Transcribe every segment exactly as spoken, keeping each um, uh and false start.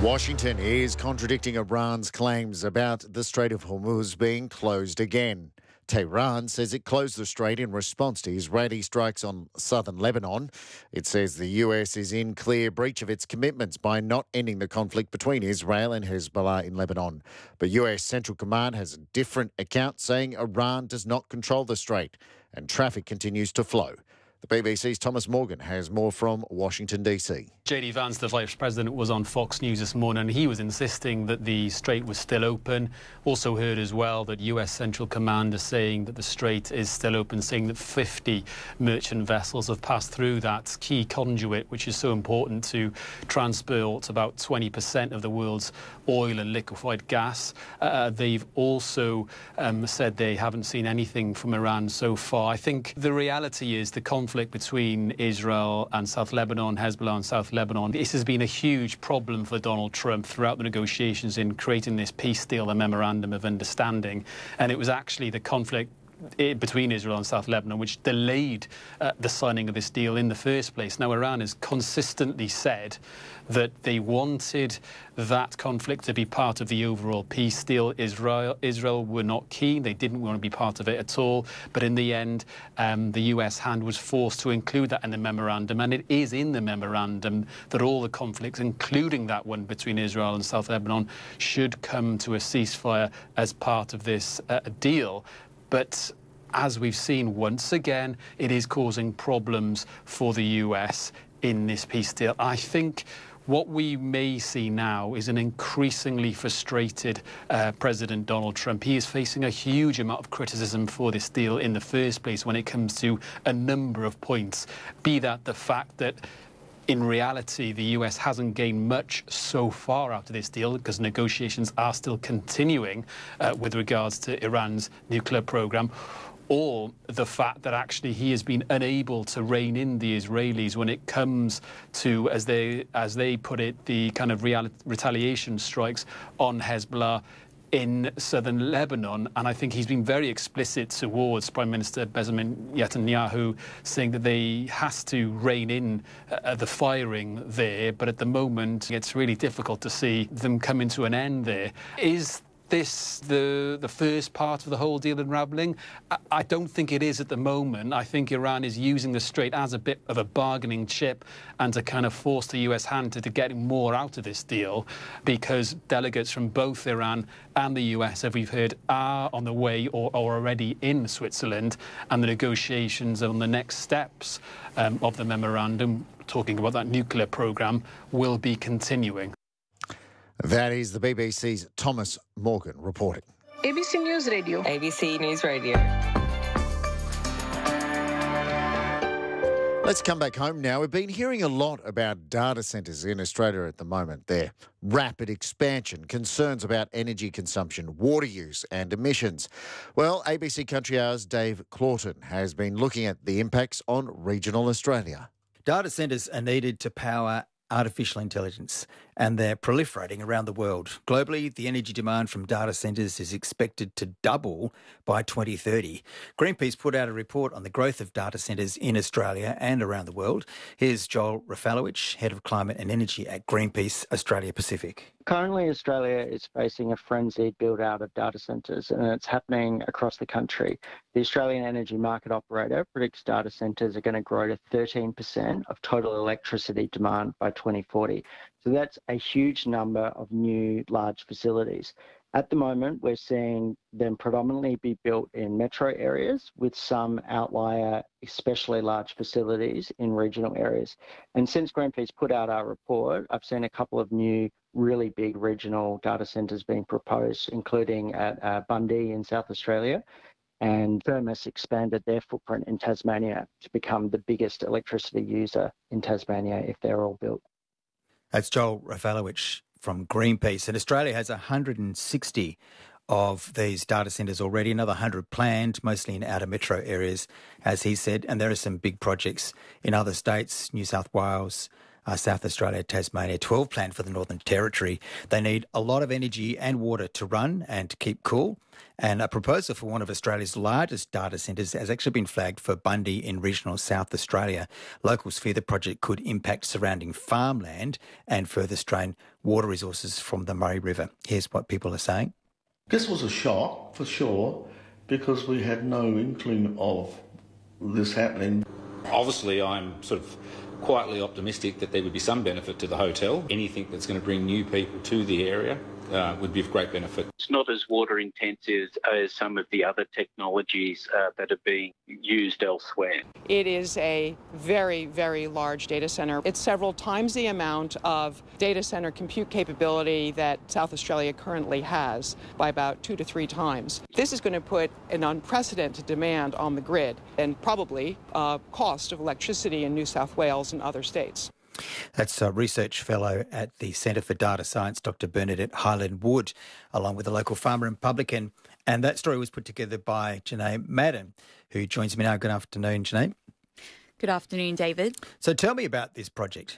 Washington is contradicting Iran's claims about the Strait of Hormuz being closed again. Tehran says it closed the strait in response to Israeli strikes on southern Lebanon. It says the U S is in clear breach of its commitments by not ending the conflict between Israel and Hezbollah in Lebanon. But U S Central Command has a different account, saying Iran does not control the strait and traffic continues to flow. The B B C's Thomas Morgan has more from Washington, D C. J D Vance, the Vice President, was on Fox News this morning. He was insisting that the strait was still open. Also heard as well that U S Central Command is saying that the strait is still open, saying that fifty merchant vessels have passed through that key conduit, which is so important to transport about twenty percent of the world's oil and liquefied gas. Uh, they've also um, said they haven't seen anything from Iran so far. I think the reality is the conflict between Israel and South Lebanon, Hezbollah and South Lebanon, this has been a huge problem for Donald Trump throughout the negotiations in creating this peace deal, the Memorandum of Understanding. And it was actually the conflict between Israel and South Lebanon which delayed uh, the signing of this deal in the first place. Now, Iran has consistently said that they wanted that conflict to be part of the overall peace deal. Israel, Israel were not keen. They didn't want to be part of it at all. But in the end, um, the U S hand was forced to include that in the memorandum. And it is in the memorandum that all the conflicts, including that one between Israel and South Lebanon, should come to a ceasefire as part of this uh, deal. But as we've seen once again, it is causing problems for the U S in this peace deal. I think what we may see now is an increasingly frustrated uh, President Donald Trump. He is facing a huge amount of criticism for this deal in the first place when it comes to a number of points, be that the fact that in reality, the U S hasn't gained much so far out of this deal because negotiations are still continuing uh, with regards to Iran's nuclear program, or the fact that actually he has been unable to rein in the Israelis when it comes to, as they as they put it, the kind of real, retaliation strikes on Hezbollah in southern Lebanon. And I think he's been very explicit towards Prime Minister Benjamin Netanyahu, saying that they has to rein in uh, the firing there. But at the moment, it's really difficult to see them coming to an end there. Is this the the first part of the whole deal unravelling? I, I don't think it is at the moment. I think Iran is using the strait as a bit of a bargaining chip and to kind of force the U S hand to, to get more out of this deal, because delegates from both Iran and the U S, as we've heard, are on the way or, or already in Switzerland, and the negotiations on the next steps um, of the memorandum, talking about that nuclear programme, will be continuing. That is the B B C's Thomas Morgan reporting. A B C News Radio. A B C News Radio. Let's come back home now. We've been hearing a lot about data centres in Australia at the moment. Their rapid expansion, concerns about energy consumption, water use and emissions. Well, A B C Country Hour's Dave Claughton has been looking at the impacts on regional Australia. Data centres are needed to power artificial intelligence, and they're proliferating around the world. Globally, the energy demand from data centres is expected to double by twenty thirty. Greenpeace put out a report on the growth of data centres in Australia and around the world. Here's Joel Rafalowicz, Head of Climate and Energy at Greenpeace Australia Pacific. Currently, Australia is facing a frenzied build-out of data centres, and it's happening across the country. The Australian Energy Market Operator predicts data centres are going to grow to thirteen percent of total electricity demand by twenty forty. So that's a huge number of new large facilities. At the moment, we're seeing them predominantly be built in metro areas with some outlier, especially large facilities in regional areas. And since Greenpeace put out our report, I've seen a couple of new really big regional data centres being proposed, including at uh, Bundy in South Australia. And Thermos expanded their footprint in Tasmania to become the biggest electricity user in Tasmania if they're all built. That's Joel Rafalowicz from Greenpeace. And Australia has one hundred sixty of these data centres already, another one hundred planned, mostly in outer metro areas, as he said. And there are some big projects in other states, New South Wales, uh, South Australia, Tasmania, twelve planned for the Northern Territory. They need a lot of energy and water to run and to keep cool. And a proposal for one of Australia's largest data centres has actually been flagged for Bundy in regional South Australia. Locals fear the project could impact surrounding farmland and further strain water resources from the Murray River. Here's what people are saying. This was a shock, for sure, because we had no inkling of this happening. Obviously, I'm sort of quietly optimistic that there would be some benefit to the hotel. Anything that's going to bring new people to the area uh, would be of great benefit. It's not as water intensive as some of the other technologies uh, that are being used elsewhere. It is a very, very large data centre. It's several times the amount of data centre compute capability that South Australia currently has, by about two to three times. This is going to put an unprecedented demand on the grid and probably uh, cost of electricity in New South Wales and other states. That's a research fellow at the Centre for Data Science, Doctor Bernadette Highland-Wood, along with a local farmer and publican. And that story was put together by Janae Madden, who joins me now. Good afternoon, Janae. Good afternoon, David. So tell me about this project.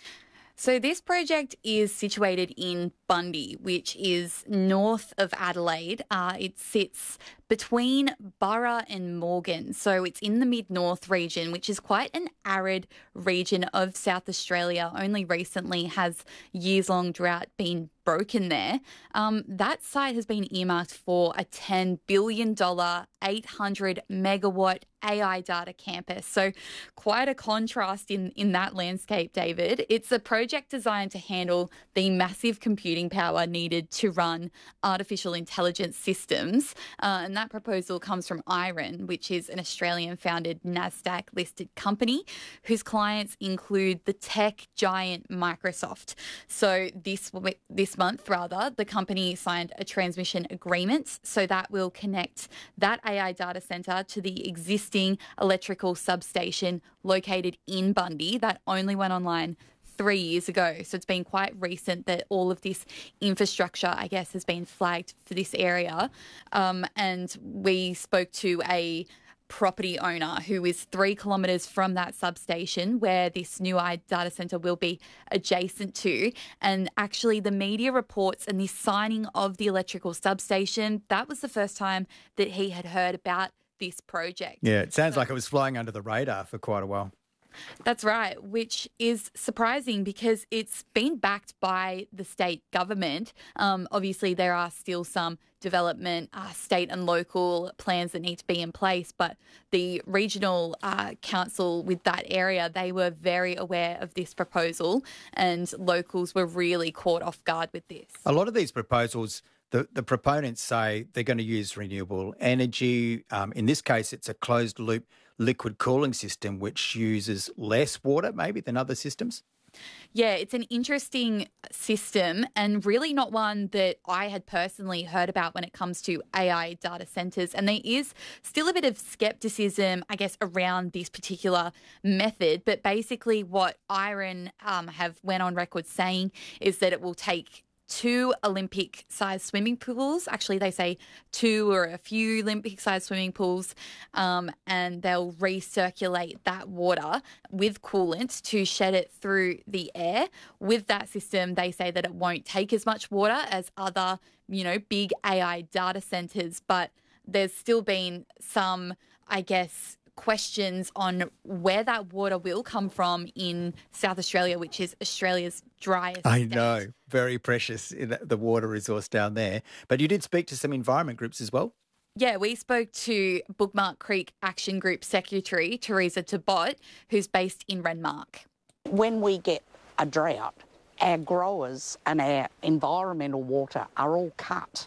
So this project is situated in Bundy, which is north of Adelaide. Uh, it sits between Burra and Morgan. So it's in the mid-north region, which is quite an arid region of South Australia. Only recently has years-long drought been broken there. Um, that site has been earmarked for a ten billion dollars, eight hundred megawatt A I data campus. So quite a contrast in, in that landscape, David. It's a project designed to handle the massive computing power needed to run artificial intelligence systems. Uh, and that proposal comes from Iron, which is an Australian-founded NASDAQ-listed company whose clients include the tech giant Microsoft. So this this month, rather, the company signed a transmission agreement so that will connect that A I data centre to the existing electrical substation located in Bundy that only went online three years ago. So it's been quite recent that all of this infrastructure, I guess, has been flagged for this area. Um, and we spoke to a property owner who is three kilometres from that substation where this new A I data centre will be adjacent to. And actually the media reports and the signing of the electrical substation, that was the first time that he had heard about this project. Yeah, it sounds so, like it was flying under the radar for quite a while. That's right, which is surprising because it's been backed by the state government. Um, obviously, there are still some development, uh, state and local plans that need to be in place, but the regional uh, council with that area, they were very aware of this proposal and locals were really caught off guard with this. A lot of these proposals, the, the proponents say they're going to use renewable energy. Um, in this case, it's a closed-loop liquid cooling system which uses less water maybe than other systems. Yeah, it's an interesting system and really not one that I had personally heard about when it comes to A I data centres. And there is still a bit of scepticism, I guess, around this particular method. But basically what Iron um, have went on record saying is that it will take two Olympic-sized swimming pools. Actually, they say two or a few Olympic-sized swimming pools, um, and they'll recirculate that water with coolant to shed it through the air. With that system, they say that it won't take as much water as other, you know, big A I data centres, but there's still been some, I guess, questions on where that water will come from in South Australia, which is Australia's driest I state. know, very precious, in the water resource down there. But you did speak to some environment groups as well? Yeah, we spoke to Bookmark Creek Action Group Secretary Teresa Tabot, who's based in Renmark. When we get a drought, our growers and our environmental water are all cut.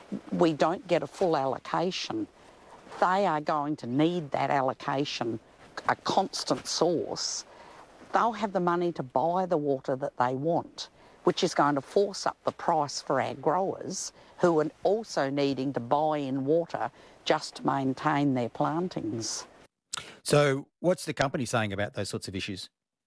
We don't get a full allocation. They are going to need that allocation, a constant source. They'll have the money to buy the water that they want, which is going to force up the price for our growers who are also needing to buy in water just to maintain their plantings. So what's the company saying about those sorts of issues?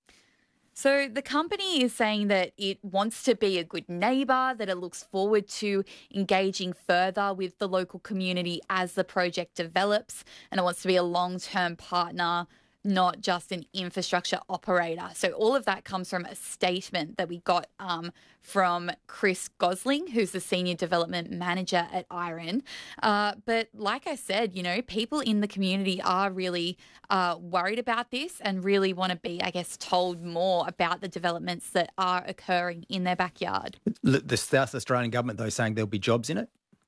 So the company is saying that it wants to be a good neighbour, that it looks forward to engaging further with the local community as the project develops, and it wants to be a long-term partner not just an infrastructure operator. So all of that comes from a statement that we got um, from Chris Gosling, who's the Senior Development Manager at Iron. Uh, but like I said, you know, people in the community are really uh, worried about this and really want to be, I guess, told more about the developments that are occurring in their backyard. The South Australian government, though, saying there'll be jobs in it?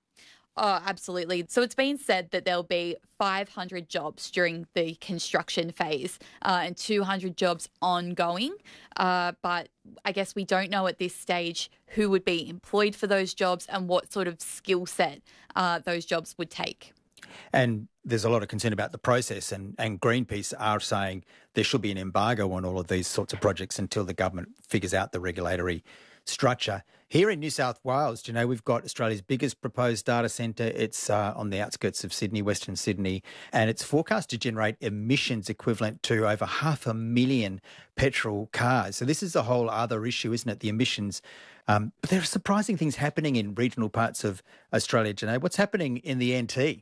Oh, absolutely. So it's been said that there'll be five hundred jobs during the construction phase uh, and two hundred jobs ongoing. Uh, but I guess we don't know at this stage who would be employed for those jobs and what sort of skill set uh, those jobs would take. And there's a lot of concern about the process, and, and Greenpeace are saying there should be an embargo on all of these sorts of projects until the government figures out the regulatory structure. Here in New South Wales, do you know, we've got Australia's biggest proposed data centre. It's uh, on the outskirts of Sydney, Western Sydney, and it's forecast to generate emissions equivalent to over half a million petrol cars. So this is a whole other issue, isn't it, the emissions? Um, but there are surprising things happening in regional parts of Australia, Janae. What's happening in the N T?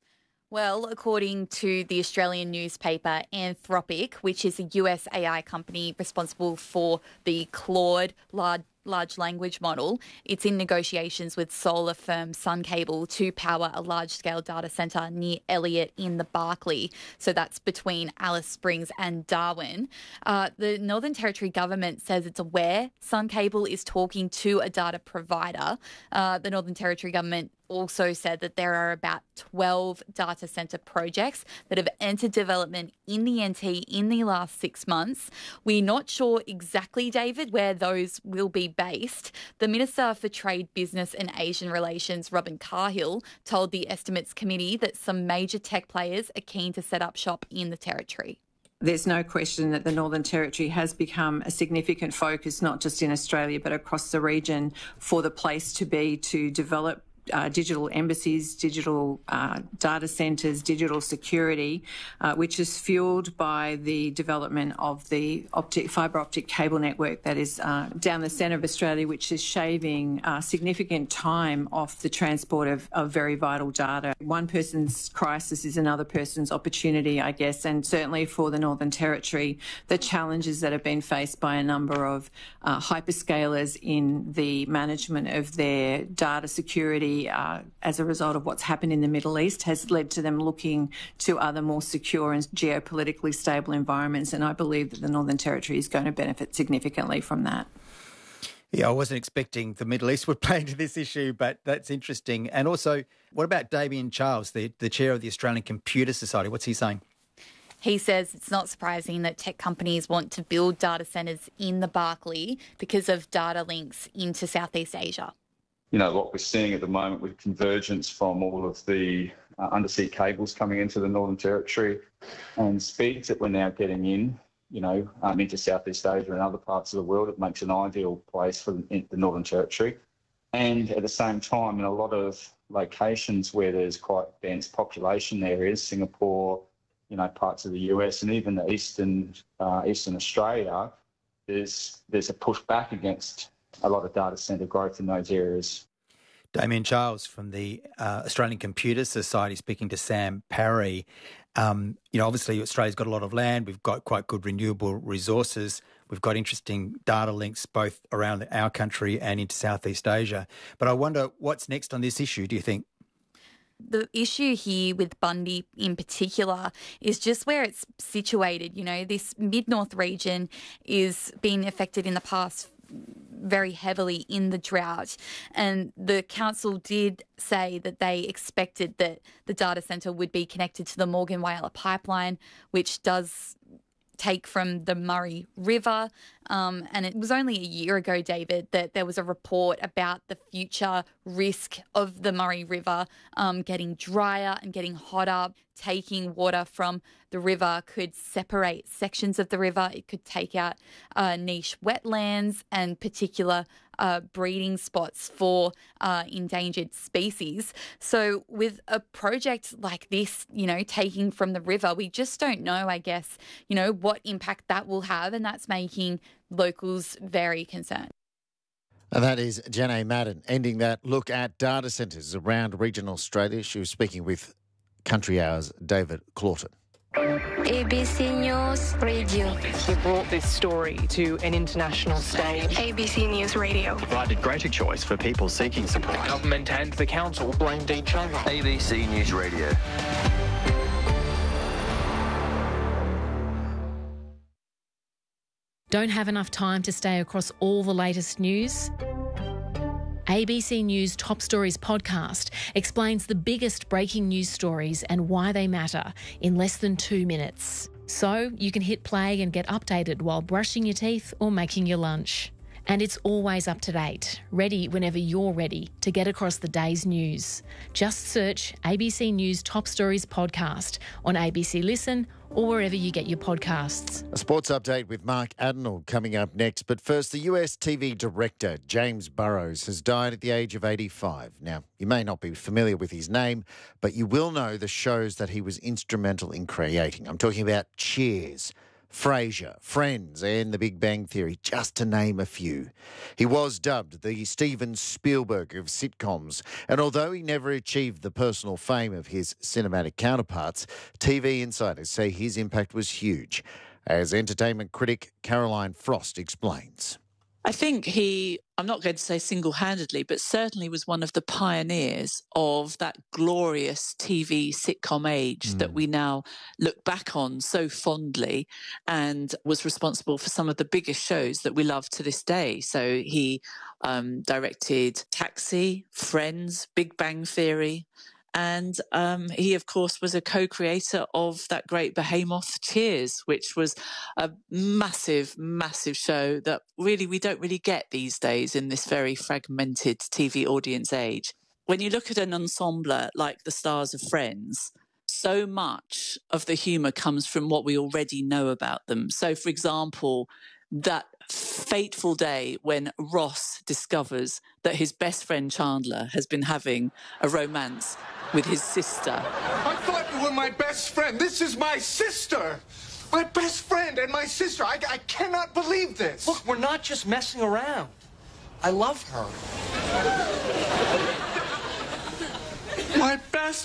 Well, according to the Australian newspaper Anthropic, which is a U S A I company responsible for the Claude large large language model, it's in negotiations with solar firm Suncable to power a large-scale data centre near Elliott in the Barkly. So that's between Alice Springs and Darwin. Uh, the Northern Territory government says it's aware Suncable is talking to a data provider. Uh, the Northern Territory government also said that there are about twelve data centre projects that have entered development in the N T in the last six months. We're not sure exactly, David, where those will be based. The Minister for Trade, Business and Asian Relations, Robin Carhill, told the Estimates Committee that some major tech players are keen to set up shop in the Territory. There's no question that the Northern Territory has become a significant focus, not just in Australia, but across the region, for the place to be to develop Uh, digital embassies, digital uh, data centres, digital security, uh, which is fuelled by the development of the optic, fibre optic cable network that is uh, down the centre of Australia, which is shaving uh, significant time off the transport of, of very vital data. One person's crisis is another person's opportunity, I guess, and certainly for the Northern Territory, the challenges that have been faced by a number of uh, hyperscalers in the management of their data security Uh, as a result of what's happened in the Middle East has led to them looking to other more secure and geopolitically stable environments. And I believe that the Northern Territory is going to benefit significantly from that. Yeah, I wasn't expecting the Middle East would play into this issue, but that's interesting. And also, what about Damien Charles, the, the chair of the Australian Computer Society? What's he saying? He says it's not surprising that tech companies want to build data centres in the Barkly because of data links into Southeast Asia. You know, what we're seeing at the moment with convergence from all of the uh, undersea cables coming into the Northern Territory and speeds that we're now getting in, you know, um, into Southeast Asia and other parts of the world, it makes an ideal place for the, the Northern Territory. And at the same time, in a lot of locations where there's quite dense population areas, Singapore, you know, parts of the U S and even the eastern, uh, Eastern Australia, there's there's a push back against a lot of data centre growth in those areas. Damien Charles from the uh, Australian Computer Society speaking to Sam Parry. Um, you know, obviously Australia's got a lot of land. We've got quite good renewable resources. We've got interesting data links both around our country and into Southeast Asia. But I wonder what's next on this issue, do you think? The issue here with Bundy in particular is just where it's situated. You know, this mid-north region is being affected in the past very heavily in the drought, and the council did say that they expected that the data centre would be connected to the Morgan Whyalla pipeline, which does take from the Murray River. Um, and it was only a year ago, David, that there was a report about the future risk of the Murray River um, getting drier and getting hotter. Taking water from the river could separate sections of the river. It could take out uh, niche wetlands and particular uh, breeding spots for uh, endangered species. So with a project like this, you know, taking from the river, we just don't know, I guess, you know, what impact that will have, and that's making locals very concerned. And that is Janae Madden ending that look at data centres around regional Australia. She was speaking with Country Hour's David Claughton. A B C News Radio. He brought this story to an international stage. A B C News Radio. Provided greater choice for people seeking support. The government and the council blamed each other. A B C News Radio. Don't have enough time to stay across all the latest news? A B C News Top Stories podcast explains the biggest breaking news stories and why they matter in less than two minutes. So you can hit play and get updated while brushing your teeth or making your lunch. And it's always up to date, ready whenever you're ready to get across the day's news. Just search A B C News Top Stories podcast on A B C Listen or wherever you get your podcasts. A sports update with Mark Adenall coming up next. But first, the U S T V director James Burrows has died at the age of eighty-five. Now, you may not be familiar with his name, but you will know the shows that he was instrumental in creating. I'm talking about Cheers, Frasier, Friends and The Big Bang Theory, just to name a few. He was dubbed the Steven Spielberg of sitcoms, and although he never achieved the personal fame of his cinematic counterparts, T V insiders say his impact was huge, as entertainment critic Caroline Frost explains. I think he, I'm not going to say single-handedly, but certainly was one of the pioneers of that glorious T V sitcom age mm. that we now look back on so fondly, and was responsible for some of the biggest shows that we love to this day. So he um, directed Taxi, Friends, Big Bang Theory, and um, he, of course, was a co-creator of that great behemoth Cheers, which was a massive, massive show that really we don't really get these days in this very fragmented T V audience age. When you look at an ensemble like the stars of Friends, so much of the humour comes from what we already know about them. So, for example, that fateful day when Ross discovers that his best friend Chandler has been having a romance with his sister. I thought you were my best friend. This is my sister. My best friend and my sister. I, I cannot believe this. Look, we're not just messing around. I love her. My best